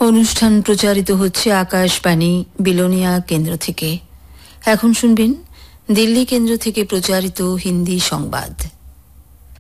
অনুষ্ঠান প্রচারিত হচ্ছে আকাশবাণী বিলোনিয়া কেন্দ্র থেকে। এখন শুনবেন দিল্লি কেন্দ্র থেকে প্রচারিত হিন্দি সংবাদ।